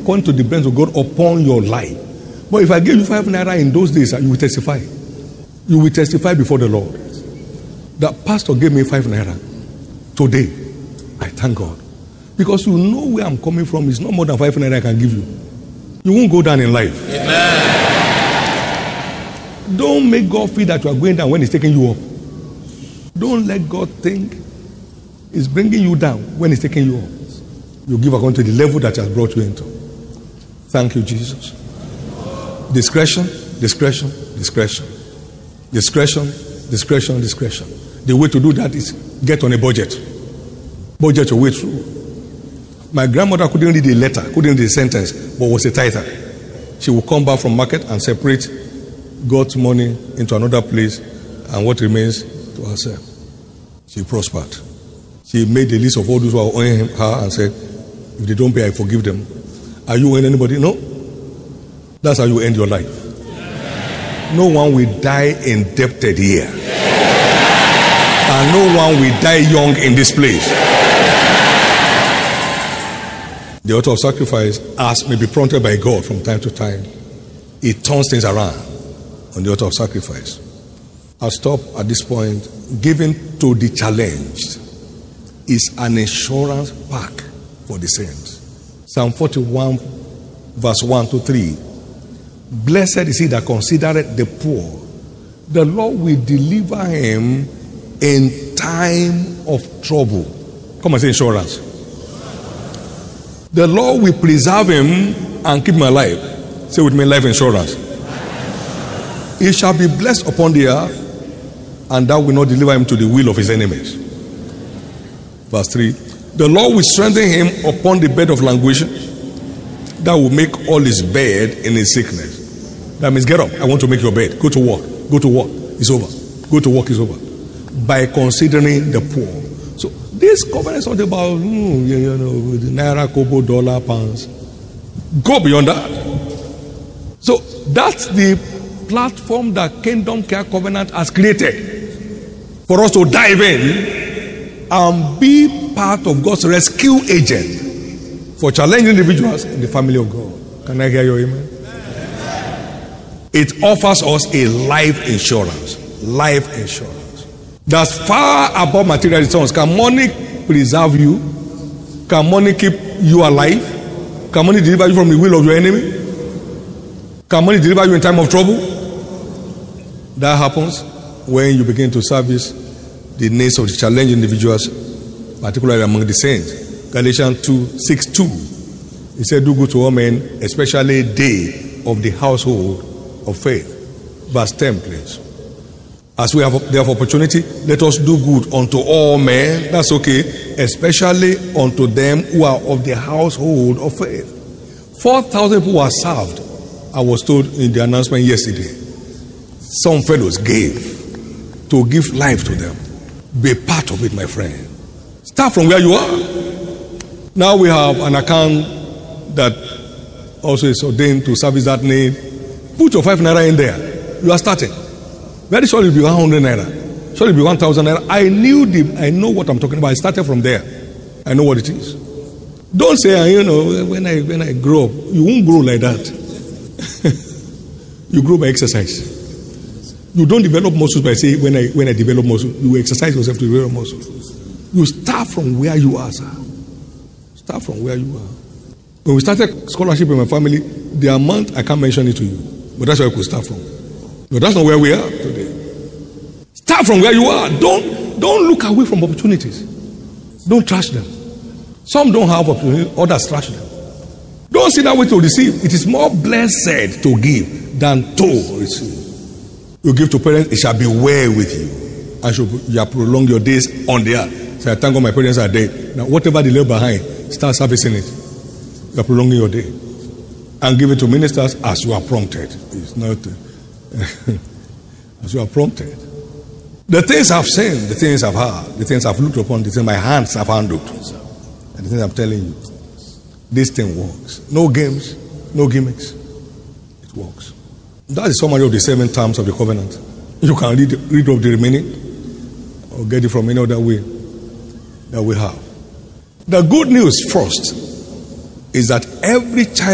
according to the blessing of God upon your life. But if I give you 5 naira in those days, you will testify. You will testify before the Lord. The pastor gave me 5 naira today. I thank God. Because you know where I'm coming from. It's not more than 5 naira I can give you. You won't go down in life. Amen. Don't make God feel that you are going down when He's taking you up. Don't let God think He's bringing you down when He's taking you up. You give according to the level that He has brought you into. Thank you, Jesus. Discretion, discretion, discretion. Discretion, discretion, discretion. The way to do that is get on a budget. Budget your way through. My grandmother couldn't read a letter, couldn't read a sentence, but was a tither. She would come back from market and separate God's money into another place, and what remains to herself. She prospered. She made a list of all those who are owing her and said, if they don't pay, I forgive them. Are you owing anybody? No. That's how you end your life. No one will die indebted here. And no one will die young in this place. The altar of sacrifice, as may be prompted by God from time to time, it turns things around on the altar of sacrifice. I'll stop at this point. Giving to the challenged is an insurance pack for the saints. Psalm 41 verse 1 to 3. Blessed is he that considereth the poor. The Lord will deliver him in time of trouble. Come and say insurance. The Lord will preserve him and keep him alive. Say with me, life insurance. He shall be blessed upon the earth, and thou will not deliver him to the will of his enemies. Verse 3. The Lord will strengthen him upon the bed of languishing. That will make all his bed in his sickness. That means get up. I want to make your bed. Go to work. Go to work. It's over. Go to work. It's over. By considering the poor. So this covenant is not about naira, kobo, dollar, pounds. Go beyond that. So that's the platform that Kingdom Care Covenant has created for us to dive in and be part of God's rescue agent for challenging individuals in the family of God. Can I hear your amen? It offers us a life insurance. Life insurance. That's far above material returns. Can money preserve you? Can money keep you alive? Can money deliver you from the will of your enemy? Can money deliver you in time of trouble? That happens when you begin to service the needs of the challenged individuals, particularly among the saints. Galatians 2:6-2. He said, do good to all men, especially they of the household of faith. Verse 10, please. As we have opportunity, let us do good unto all men. That's okay. Especially unto them who are of the household of faith. 4,000 people were served. I was told in the announcement yesterday. Some fellows gave to give life to them. Be part of it, my friend. Start from where you are. Now we have an account that also is ordained to service that need. Put your 5 naira in there. You are starting. Very sure it'll be 100 naira. Sure it'll be 1,000 naira. I know what I'm talking about. I started from there. I know what it is. Don't say, when I grow up, you won't grow like that. You grow by exercise. You don't develop muscles by saying, when I develop muscles, you exercise yourself to develop muscles. You start from where you are, sir. Start from where you are. When we started scholarship in my family, the amount, I can't mention it to you. But that's where I could start from. But that's not where we are today. Start from where you are. Don't look away from opportunities. Don't trash them. Some don't have opportunities, others trash them. Don't sit that way to receive. It is more blessed to give than to receive. You give to parents, it shall be well with you. And you have prolonged your days on the earth. So I thank God my parents are dead. Now whatever they left behind, start servicing it. You are prolonging your day. And give it to ministers as you are prompted. It's not as you are prompted. The things I've seen, the things I've heard, the things I've looked upon, the things my hands have handled, and the things I'm telling you, this thing works. No games, no gimmicks. It works. That is summary of the 7 terms of the covenant. You can read of the remaining or get it from any other way that we have. The good news first is that every child